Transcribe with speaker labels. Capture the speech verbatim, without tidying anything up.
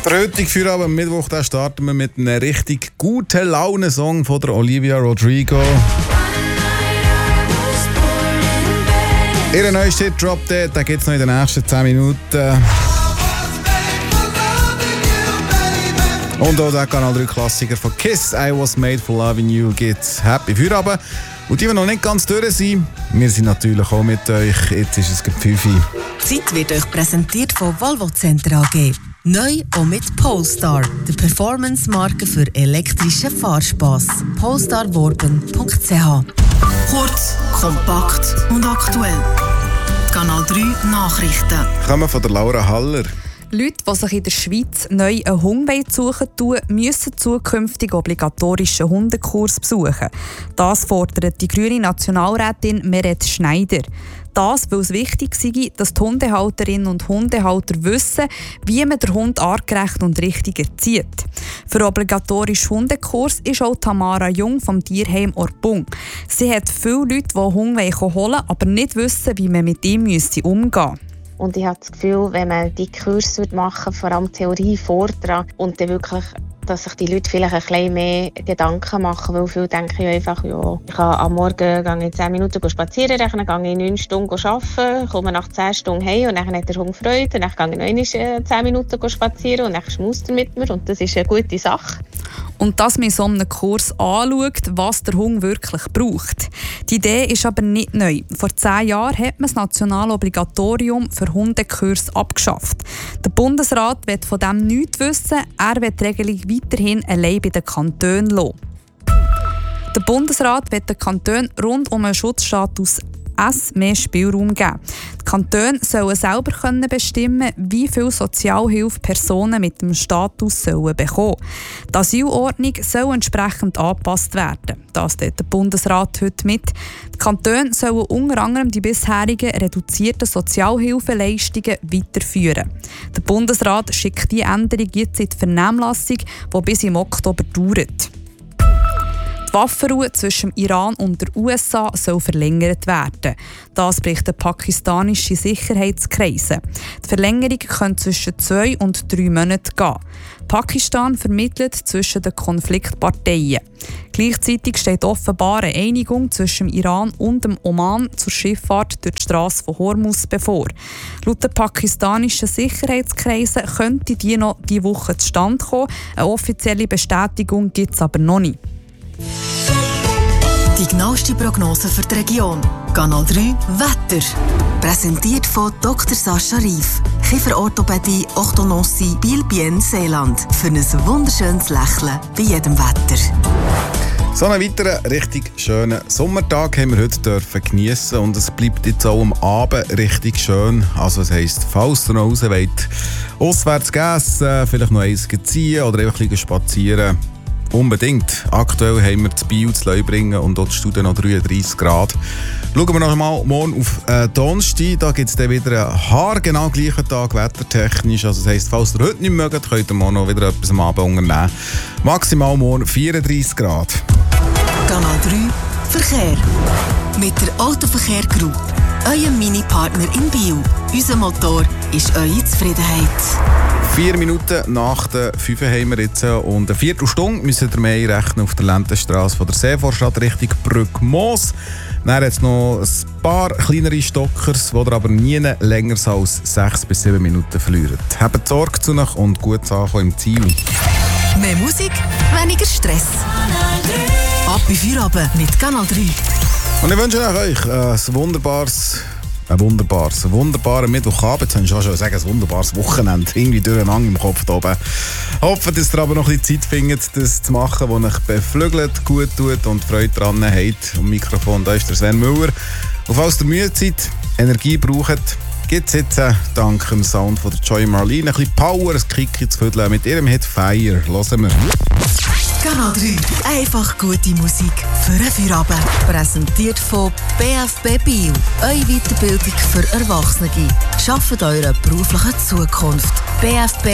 Speaker 1: Der heutige Feierabend am Mittwoch, da starten wir mit einem richtig guten Laune-Song von der Olivia Rodrigo. Ihr neuester Hit-Drop, den gibt es noch in den nächsten zehn Minuten. Und auch der Kanal drei Klassiker von Kiss, I Was Made for Loving You, gibt's Happy Feierabend. Und die, die noch nicht ganz durch sind, wir sind natürlich auch mit euch. Jetzt ist es fünf Uhr.
Speaker 2: Die Zeit wird euch präsentiert von Volvo Center A G. Neu auch mit Polestar, der Performance-Marke für elektrischen Fahrspass. polestar worben punkt c h. Kurz, kompakt und aktuell. Kanal drei Nachrichten.
Speaker 1: Kommen von der Laura Haller.
Speaker 3: Leute, die sich in der Schweiz neu einen Hund suchen wollen, müssen zukünftig obligatorischen Hundekurs besuchen. Das fordert die grüne Nationalrätin Meret Schneider. Das, weil es wichtig sei, dass die Hundehalterinnen und Hundehalter wissen, wie man den Hund artgerecht und richtig erzieht. Für obligatorischen Hundekurs ist auch Tamara Jung vom Tierheim Orbung. Sie hat viele Leute, die Hunde holen wollen, aber nicht wissen, wie man mit ihm umgehen müsse.
Speaker 4: Und ich habe das Gefühl, wenn man die Kurse machen, vor allem Theorie, Vortrag, und dann wirklich, dass sich die Leute vielleicht ein bisschen mehr Gedanken machen, weil viele denken ja einfach, ja, ich kann am Morgen gehe ich zehn Minuten spazieren, dann gehe ich neun Stunden arbeiten, komme nach zehn Stunden heim und dann hat der Hund Freude, und dann gehe ich noch einmal zehn Minuten spazieren und dann schmaust er mit mir und das ist eine gute Sache.
Speaker 3: Und dass man in so einem Kurs anschaut, was der Hund wirklich braucht. Die Idee ist aber nicht neu. Vor zehn Jahren hat man das nationale Obligatorium für Hundekurs abgeschafft. Der Bundesrat will von dem nichts wissen, er will die Regelung weiterhin allein bei den Kantonen lassen. Der Bundesrat will den Kantonen rund um einen Schutzstatus S mehr Spielraum geben. Die Kantone sollen selber bestimmen, wie viel Sozialhilfe Personen mit dem Status sollen bekommen. Die Asylordnung soll entsprechend angepasst werden. Das teilt der Bundesrat heute mit. Die Kantone sollen unter anderem die bisherigen reduzierten Sozialhilfeleistungen weiterführen. Der Bundesrat schickt die Änderung jetzt in die Vernehmlassung, die bis im Oktober dauert. Die Waffenruhe zwischen Iran und der U S A soll verlängert werden. Das berichten pakistanische Sicherheitskreise. Die Verlängerung könnte zwischen zwei und drei Monaten gehen. Pakistan vermittelt zwischen den Konfliktparteien. Gleichzeitig steht offenbar eine Einigung zwischen Iran und dem Oman zur Schifffahrt durch die Straße von Hormuz bevor. Laut den pakistanischen Sicherheitskreisen könnte die noch diese Woche zustande kommen. Eine offizielle Bestätigung gibt es aber noch nicht.
Speaker 2: Die genaueste Prognose für die Region. Kanal drei Wetter. Präsentiert von Doktor Sascha Rief. Kieferorthopädie, Orthodontie, Biel-Bien, Seeland. Für ein wunderschönes Lächeln bei jedem Wetter.
Speaker 1: So einen weiteren richtig schönen Sommertag haben wir heute dürfen geniessen und es bleibt jetzt auch am Abend richtig schön. Also das heisst, falls ihr noch raus wollt, auswärts essen, vielleicht noch eins ziehen oder einfach ein bisschen spazieren. Unbedingt. Aktuell haben wir das Biel zu Leubringen und dort steht noch dreiunddreissig Grad. Schauen wir noch einmal morgen auf äh, Donnerstag. Da gibt es dann wieder einen haargenau gleichen Tag, wettertechnisch. Also das heisst, falls ihr heute nicht mögt, könnt ihr morgen noch wieder etwas am Abend unternehmen. Maximal morgen vierunddreissig Grad.
Speaker 2: Kanal drei Verkehr. Mit der Autoverkehr Group. Euer Mini-Partner in Biel. Unser Motor ist eure Zufriedenheit.
Speaker 1: Vier Minuten nach der fünf haben wir jetzt und eine Viertelstunde müssen wir mehr rechnen auf der Lendenstrasse von der Seevorstadt Richtung Brücke Moos. Dann hat es noch ein paar kleinere Stockers, die ihr aber nie länger als sechs bis sieben Minuten verlieren. Habt Sorge zu euch und gut ankommen im Ziel.
Speaker 2: Mehr Musik, weniger Stress. Ab bei Feierabend mit Kanal drei.
Speaker 1: Und ich wünsche euch ein wunderbares, ein wunderbares, ein wunderbares Mittwochabend. Jetzt habe ich schon sagen, ein wunderbares Wochenende. Irgendwie durcheinander im Kopf da oben. Ich hoffe, dass ihr aber noch ein bisschen Zeit findet, das zu machen, was euch beflügelt, gut tut und Freude daran habt. Am Mikrofon, da ist der Sven Müller. Und falls ihr müde seid, Energie braucht, gibt es jetzt äh, dank dem Sound von der Joy Marlene ein bisschen Power, ein Kick zu füdeln mit ihrem Hit Fire. Hören wir.
Speaker 2: Kanal drei. Einfach gute Musik für einen Feierabend. Präsentiert von B F B Biel. Eure Weiterbildung für Erwachsene. Schafft eure berufliche Zukunft. B F B